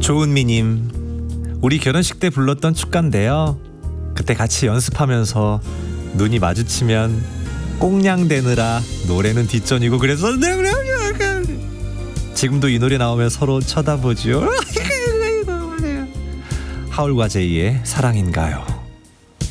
조은미님, 우리 결혼식 때 불렀던 축가인데요. 그때 같이 연습하면서 눈이 마주치면 꽁냥대느라 노래는 뒷전이고 그래서 지금도 이 노래 나오면 서로 쳐다보죠. 하울과 제이의 사랑인가요?